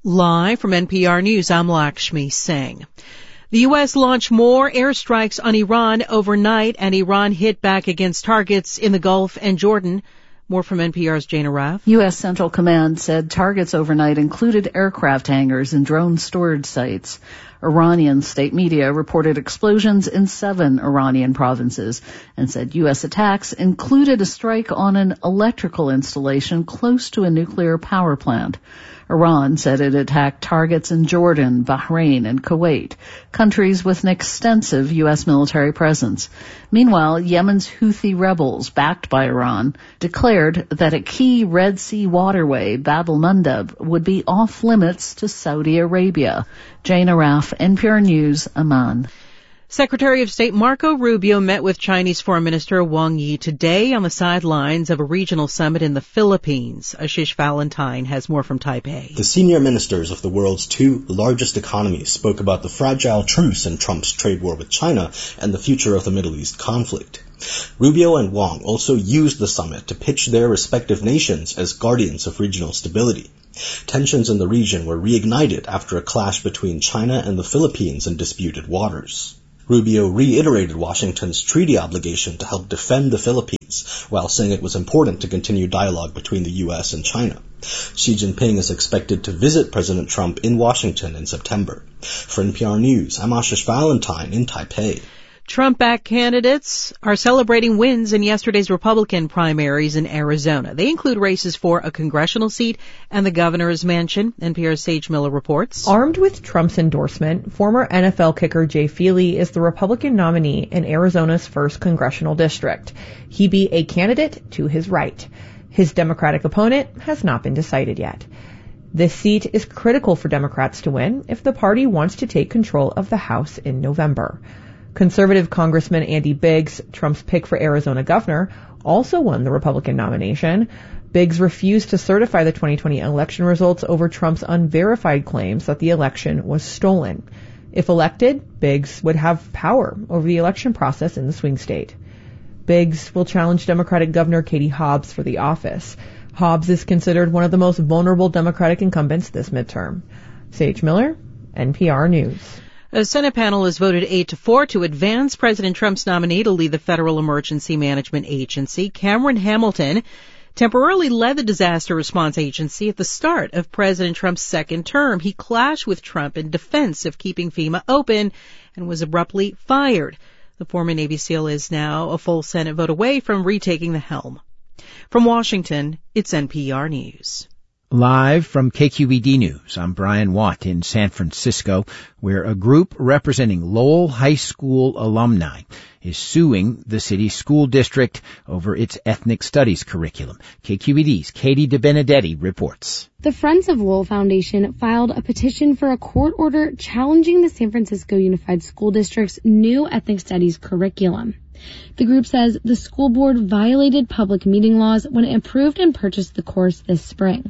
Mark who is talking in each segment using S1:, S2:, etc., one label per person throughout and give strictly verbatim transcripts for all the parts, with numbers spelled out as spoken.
S1: Live from N P R News, I'm Lakshmi Singh. The U S launched more airstrikes on Iran overnight, and Iran hit back against targets in the Gulf and Jordan. More from N P R's Jana Raff.
S2: U S Central Command said targets overnight included aircraft hangars and drone storage sites. Iranian state media reported explosions in seven Iranian provinces and said U S attacks included a strike on an electrical installation close to a nuclear power plant. Iran said it attacked targets in Jordan, Bahrain, and Kuwait, countries with an extensive U S military presence. Meanwhile, Yemen's Houthi rebels, backed by Iran, declared that a key Red Sea waterway, Bab el-Mandeb, would be off limits to Saudi Arabia. Jana Raff, N P R News, Amman.
S1: Secretary of State Marco Rubio met with Chinese Foreign Minister Wang Yi today on the sidelines of a regional summit in the Philippines. Ashish Valentine has more from Taipei.
S3: The senior ministers of the world's two largest economies spoke about the fragile truce in Trump's trade war with China and the future of the Middle East conflict. Rubio and Wang also used the summit to pitch their respective nations as guardians of regional stability. Tensions in the region were reignited after a clash between China and the Philippines in disputed waters. Rubio reiterated Washington's treaty obligation to help defend the Philippines, while saying it was important to continue dialogue between the U S and China. Xi Jinping is expected to visit President Trump in Washington in September. For N P R News, I'm Ashish Valentine in Taipei.
S1: Trump-backed candidates are celebrating wins in yesterday's Republican primaries in Arizona. They include races for a congressional seat and the governor's mansion. N P R's Sage Miller reports.
S4: Armed with Trump's endorsement, former N F L kicker Jay Feely is the Republican nominee in Arizona's first congressional district. He be a candidate to his right. His Democratic opponent has not been decided yet. This seat is critical for Democrats to win if the party wants to take control of the House in November. Conservative Congressman Andy Biggs, Trump's pick for Arizona governor, also won the Republican nomination. Biggs refused to certify the twenty twenty election results over Trump's unverified claims that the election was stolen. If elected, Biggs would have power over the election process in the swing state. Biggs will challenge Democratic Governor Katie Hobbs for the office. Hobbs is considered one of the most vulnerable Democratic incumbents this midterm. Sage Miller, N P R News.
S1: A Senate panel has voted eight to four to advance President Trump's nominee to lead the Federal Emergency Management Agency. Cameron Hamilton temporarily led the Disaster Response Agency at the start of President Trump's second term. He clashed with Trump in defense of keeping FEMA open and was abruptly fired. The former Navy SEAL is now a full Senate vote away from retaking the helm. From Washington, it's N P R News.
S5: Live from K Q E D News, I'm Brian Watt in San Francisco, where a group representing Lowell High School alumni is suing the city's school district over its ethnic studies curriculum. K Q E D's Katie DeBenedetti reports.
S6: The Friends of Lowell Foundation filed a petition for a court order challenging the San Francisco Unified School District's new ethnic studies curriculum. The group says the school board violated public meeting laws when it approved and purchased the course this spring.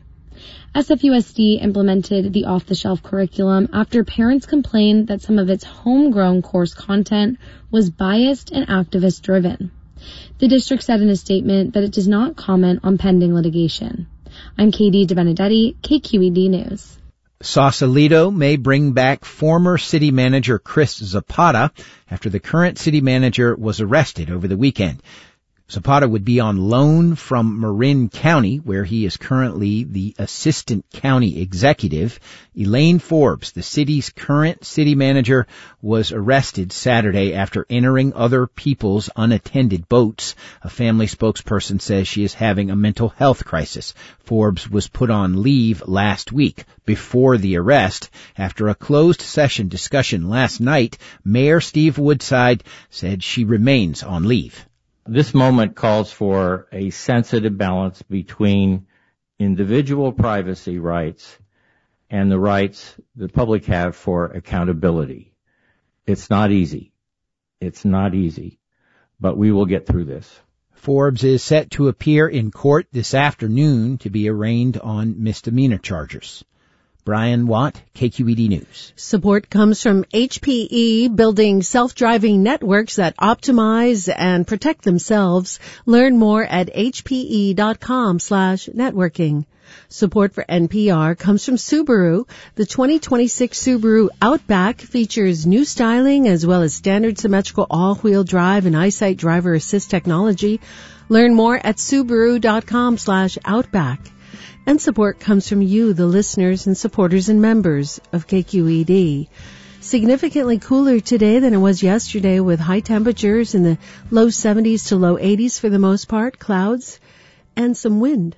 S6: S F U S D implemented the off-the-shelf curriculum after parents complained that some of its homegrown course content was biased and activist-driven. The district said in a statement that it does not comment on pending litigation. I'm Katie DeBenedetti, K Q E D News.
S5: Sausalito may bring back former city manager Chris Zapata after the current city manager was arrested over the weekend. Zapata would be on loan from Marin County, where he is currently the assistant county executive. Elaine Forbes, the city's current city manager, was arrested Saturday after entering other people's unattended boats. A family spokesperson says she is having a mental health crisis. Forbes was put on leave last week before the arrest. After a closed session discussion last night, Mayor Steve Woodside said she remains on leave.
S7: This moment calls for a sensitive balance between individual privacy rights and the rights the public have for accountability. It's not easy. It's not easy, but we will get through this.
S5: Forbes is set to appear in court this afternoon to be arraigned on misdemeanor charges. Brian Watt, K Q E D News.
S8: Support comes from H P E, building self-driving networks that optimize and protect themselves. Learn more at hpe.com slash networking. Support for N P R comes from Subaru. The twenty twenty-six Subaru Outback features new styling as well as standard symmetrical all-wheel drive and EyeSight driver assist technology. Learn more at subaru.com slash outback. And support comes from you, the listeners and supporters and members of K Q E D. Significantly cooler today than it was yesterday, with high temperatures in the low seventies to low eighties for the most part, clouds, and some wind.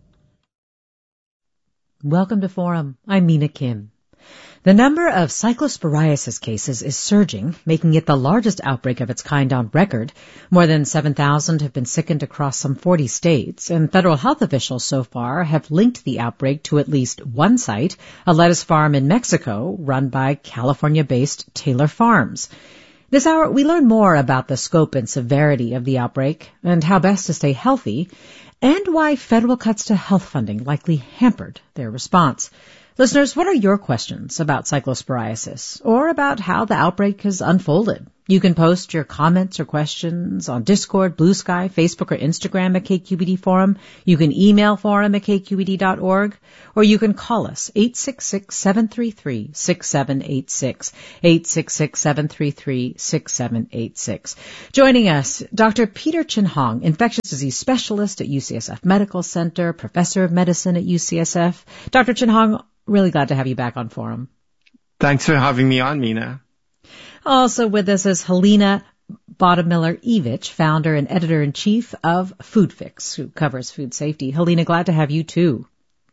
S9: Welcome to Forum. I'm Mina Kim. The number of cyclosporiasis cases is surging, making it the largest outbreak of its kind on record. More than seven thousand have been sickened across some forty states, and federal health officials so far have linked the outbreak to at least one site, a lettuce farm in Mexico run by California-based Taylor Farms. This hour, we learn more about the scope and severity of the outbreak and how best to stay healthy, and why federal cuts to health funding likely hampered their response. Listeners, what are your questions about cyclosporiasis or about how the outbreak has unfolded? You can post your comments or questions on Discord, Blue Sky, Facebook, or Instagram at K Q E D Forum. You can email forum at k q e d dot org, or you can call us eight six six, seven three three, six seven eight six, eight six six, seven three three, six seven eight six. Joining us, Doctor Peter Chin Hong, infectious disease specialist at U C S F Medical Center, professor of medicine at U C S F. Doctor Chin Hong, really glad to have you back on Forum.
S10: Thanks for having me on, Mina.
S9: Also with us is Helena Bottomiller-Evich, founder and editor-in-chief of Food Fix, who covers food safety. Helena, glad to have you too.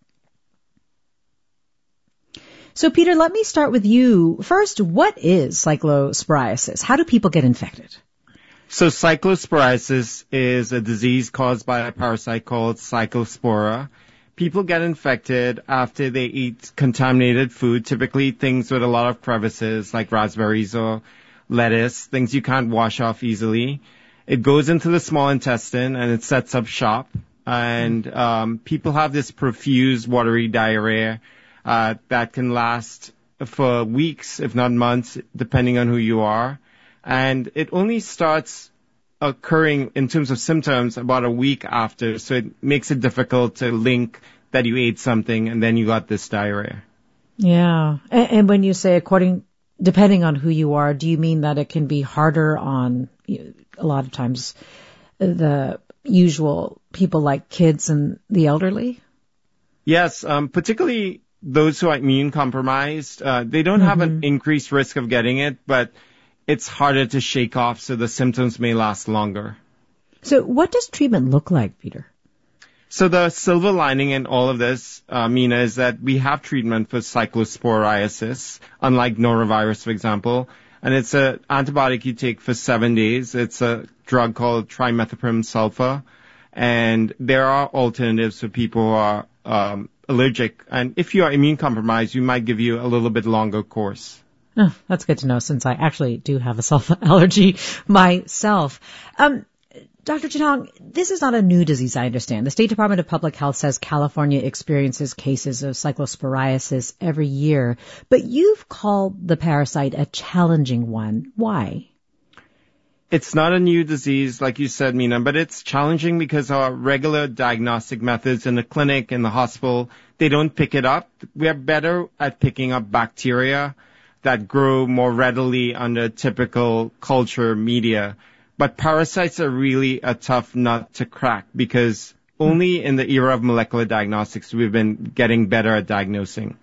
S9: So, Peter, let me start with you. First, what is cyclosporiasis? How do people get infected?
S10: So cyclosporiasis is a disease caused by a parasite called Cyclospora. People get infected after they eat contaminated food, typically things with a lot of crevices like raspberries or lettuce, things you can't wash off easily. It goes into the small intestine and it sets up shop. And um, people have this profuse watery diarrhea uh, that can last for weeks, if not months, depending on who you are. And it only starts occurring in terms of symptoms about a week after, so it makes it difficult to link that you ate something and then you got this diarrhea.
S9: Yeah. And, and when you say according, depending on who you are, do you mean that it can be harder on, a lot of times, the usual people like kids and the elderly?
S10: Yes, um, particularly those who are immune compromised. Uh, they don't mm-hmm. have an increased risk of getting it, but it's harder to shake off, so the symptoms may last longer.
S9: So what does treatment look like, Peter?
S10: So the silver lining in all of this, uh, Mina, is that we have treatment for cyclosporiasis, unlike norovirus, for example. And it's an antibiotic you take for seven days. It's a drug called trimethoprim sulfa. And there are alternatives for people who are um, allergic. And if you are immune compromised, we might give you a little bit longer course.
S9: Oh, that's good to know, since I actually do have a sulfa allergy myself. Um, Doctor Chin Hong, this is not a new disease, I understand. The State Department of Public Health says California experiences cases of cyclosporiasis every year, but you've called the parasite a challenging one. Why?
S10: It's not a new disease, like you said, Mina, but it's challenging because our regular diagnostic methods in the clinic, in the hospital, they don't pick it up. We are better at picking up bacteria that grow more readily under typical culture media. But parasites are really a tough nut to crack because only in the era of molecular diagnostics we've been getting better at diagnosing.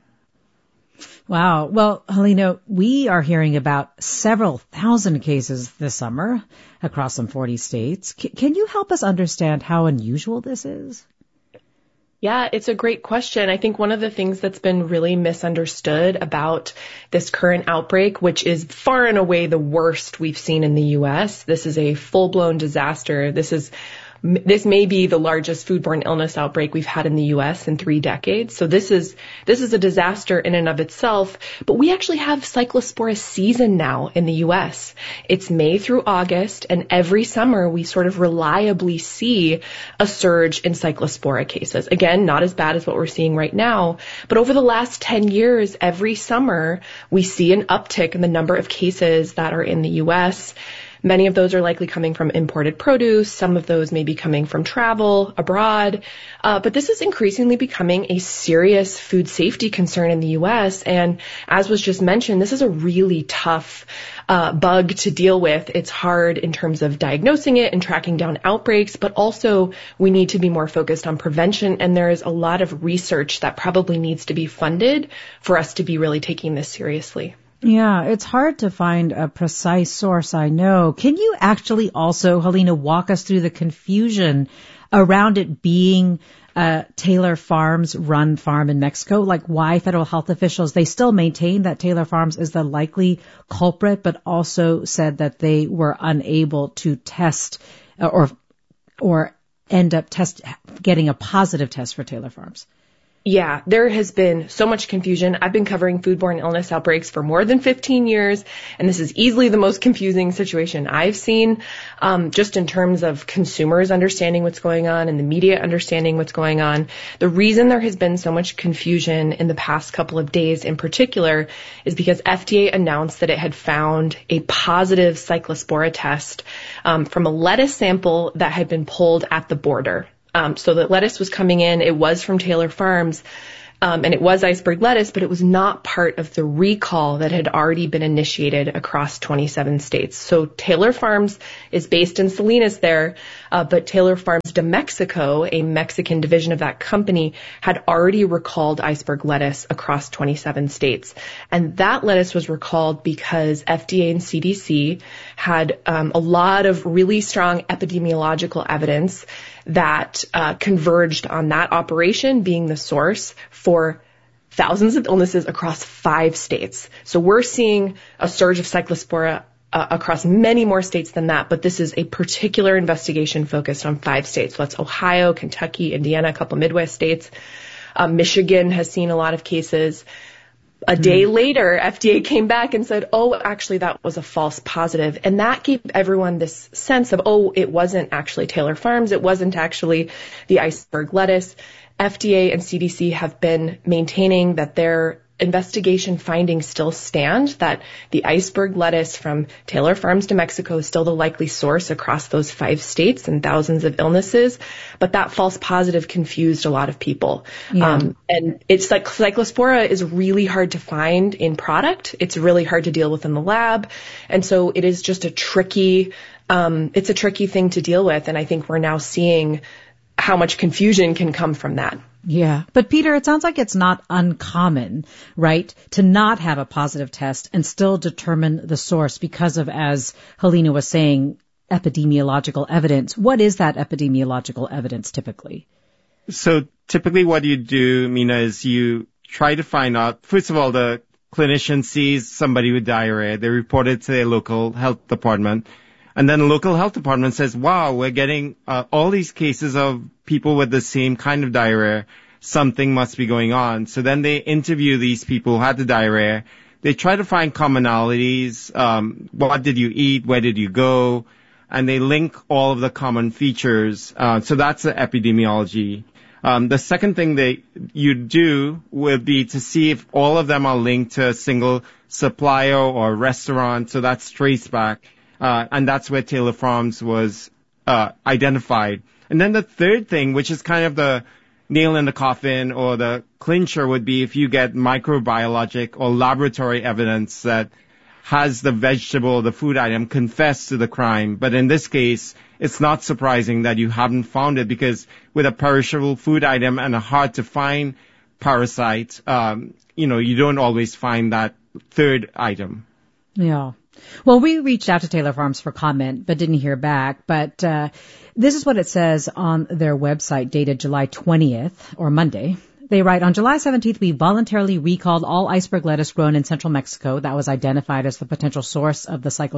S9: Wow. Well, Helena, we are hearing about several thousand cases this summer across some forty states. C- can you help us understand how unusual this is?
S11: Yeah, it's a great question. I think one of the things that's been really misunderstood about this current outbreak, which is far and away the worst we've seen in the U S, this is a full-blown disaster. This is This may be the largest foodborne illness outbreak we've had in the U S in three decades. So this is this is a disaster in and of itself. But we actually have Cyclospora season now in the U S. It's May through August, and every summer we sort of reliably see a surge in Cyclospora cases. Again, not as bad as what we're seeing right now, but over the last ten years, every summer we see an uptick in the number of cases that are in the U S. Many of those are likely coming from imported produce. Some of those may be coming from travel abroad. Uh, but this is increasingly becoming a serious food safety concern in the U S. And as was just mentioned, this is a really tough uh, bug to deal with. It's hard in terms of diagnosing it and tracking down outbreaks, but also we need to be more focused on prevention. And there is a lot of research that probably needs to be funded for us to be really taking this seriously.
S9: Yeah, it's hard to find a precise source, I know. Can you actually also, Helena, walk us through the confusion around it being a Taylor Farms run farm in Mexico? Like why federal health officials, they still maintain that Taylor Farms is the likely culprit, but also said that they were unable to test or, or end up test, getting a positive test for Taylor Farms.
S11: Yeah, there has been so much confusion. I've been covering foodborne illness outbreaks for more than fifteen years, and this is easily the most confusing situation I've seen, um, just in terms of consumers understanding what's going on and the media understanding what's going on. The reason there has been so much confusion in the past couple of days in particular is because F D A announced that it had found a positive Cyclospora test um, from a lettuce sample that had been pulled at the border. Um, so the lettuce was coming in, it was from Taylor Farms, um, and it was iceberg lettuce, but it was not part of the recall that had already been initiated across twenty-seven states. So Taylor Farms is based in Salinas there, uh, but Taylor Farms de Mexico, a Mexican division of that company, had already recalled iceberg lettuce across twenty-seven states. And that lettuce was recalled because F D A and C D C had um, a lot of really strong epidemiological evidence that uh, converged on that operation being the source for thousands of illnesses across five states. So we're seeing a surge of Cyclospora uh, across many more states than that, but this is a particular investigation focused on five states. So that's Ohio, Kentucky, Indiana, a couple Midwest states. Uh, Michigan has seen a lot of cases. A day mm. later, F D A came back and said, oh, actually, that was a false positive. And that gave everyone this sense of, oh, it wasn't actually Taylor Farms. It wasn't actually the iceberg lettuce. F D A and C D C have been maintaining that their investigation findings still stand, that the iceberg lettuce from Taylor Farms de Mexico is still the likely source across those five states and thousands of illnesses. But that false positive confused a lot of people. Yeah. Um, and it's like Cyclospora is really hard to find in product. It's really hard to deal with in the lab. And so it is just a tricky, um, it's a tricky thing to deal with. And I think we're now seeing how much confusion can come from that.
S9: Yeah. But Peter, it sounds like it's not uncommon, right, to not have a positive test and still determine the source because of, as Helena was saying, epidemiological evidence. What is that epidemiological evidence typically?
S10: So typically what you do, Mina, is you try to find out, first of all, the clinician sees somebody with diarrhea. They report it to their local health department. And then the local health department says, wow, we're getting uh, all these cases of people with the same kind of diarrhea. Something must be going on. So then they interview these people who had the diarrhea. They try to find commonalities. Um, what did you eat? Where did you go? And they link all of the common features. Uh, so that's the epidemiology. Um, the second thing that you do would be to see if all of them are linked to a single supplier or restaurant. So that's traceback. Uh, and that's where Taylor Farms was, uh, identified. And then the third thing, which is kind of the nail in the coffin or the clincher, would be if you get microbiologic or laboratory evidence that has the vegetable, the food item confess to the crime. But in this case, it's not surprising that you haven't found it because with a perishable food item and a hard to find parasite, um, you know, you don't always find that third item.
S9: Yeah. Well, we reached out to Taylor Farms for comment, but didn't hear back. But uh this is what it says on their website dated July twentieth, or Monday. They write, on July seventeenth, we voluntarily recalled all iceberg lettuce grown in central Mexico that was identified as the potential source of the cyclos-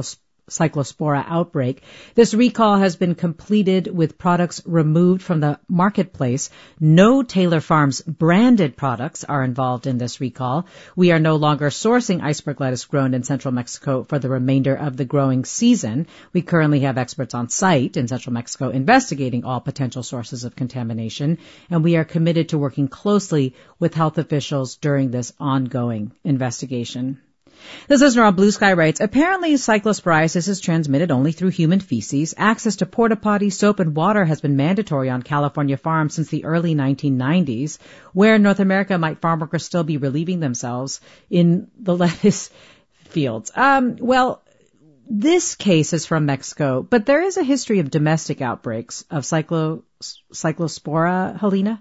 S9: cyclospora outbreak. This recall has been completed with products removed from the marketplace. No Taylor Farms branded products are involved in this recall. We are no longer sourcing iceberg lettuce grown in central Mexico for the remainder of the growing season. We currently have experts on site in central Mexico investigating all potential sources of contamination, and we are committed to working closely with health officials during this ongoing investigation. This listener on Blue Sky writes, apparently cyclosporiasis is transmitted only through human feces. Access to porta potties, soap, and water has been mandatory on California farms since the early nineteen nineties. Where in North America might farm workers still be relieving themselves in the lettuce fields? Um, well, this case is from Mexico, but there is a history of domestic outbreaks of cyclo, cyclospora, Helena?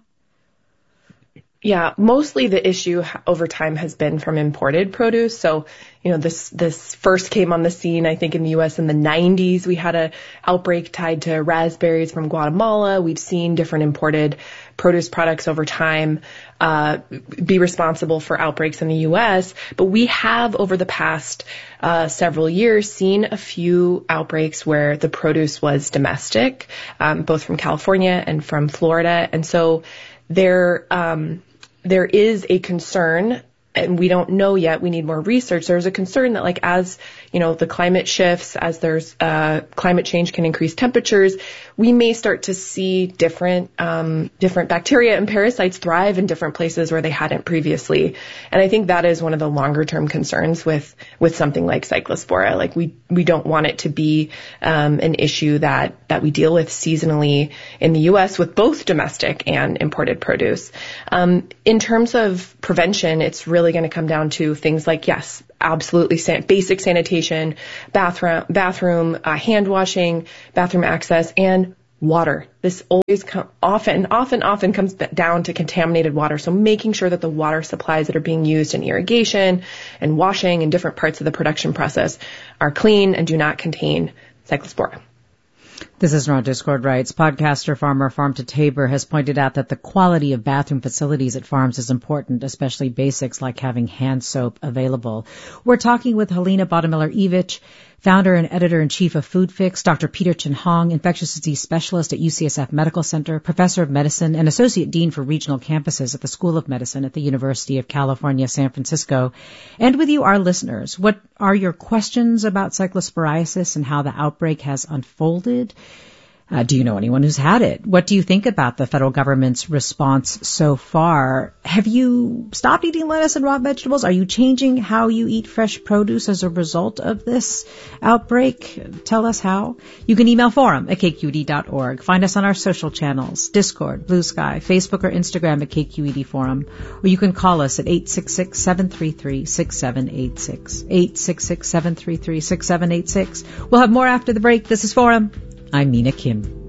S11: Yeah, mostly the issue over time has been from imported produce. So, you know, this, this first came on the scene, I think, in the U S in the nineties. We had a outbreak tied to raspberries from Guatemala. We've seen different imported produce products over time, uh, be responsible for outbreaks in the U S. But we have, over the past, uh, several years, seen a few outbreaks where the produce was domestic, um, both from California and from Florida. And so there, um, there is a concern, and we don't know yet, we need more research. There's a concern that, like, as, you know, the climate shifts, as there's, uh, climate change can increase temperatures, we may start to see different, um, different bacteria and parasites thrive in different places where they hadn't previously. And I think that is one of the longer term concerns with, with something like cyclospora. Like, we, we don't want it to be, um, an issue that, that we deal with seasonally in the U S with both domestic and imported produce. Um, in terms of prevention, it's really going to come down to things like, yes, absolutely san- basic sanitation, bathroom, bathroom, uh, hand washing, bathroom access, and water. This always com- often, often, often comes down to contaminated water. So making sure that the water supplies that are being used in irrigation and washing and different parts of the production process are clean and do not contain cyclospora.
S9: This is Ron Discord writes, podcaster farmer Farm to Tabor has pointed out that the quality of bathroom facilities at farms is important, especially basics like having hand soap available. We're talking with Helena Bottomiller-Evich, founder and editor-in-chief of Food Fix, Doctor Peter Chin Hong, infectious disease specialist at U C S F Medical Center, professor of medicine, and associate dean for regional campuses at the School of Medicine at the University of California, San Francisco. And with you, our listeners, what are your questions about cyclosporiasis and how the outbreak has unfolded? Uh, do you know anyone who's had it? What do you think about the federal government's response so far? Have you stopped eating lettuce and raw vegetables? Are you changing how you eat fresh produce as a result of this outbreak? Tell us how. You can email forum at k q e d dot org. Find us on our social channels, Discord, Blue Sky, Facebook, or Instagram at K Q E D Forum. Or you can call us at eight six six, seven three three, six seven eight six. eight six six, seven three three, six seven eight six. We'll have more after the break. This is Forum. I'm Mina Kim.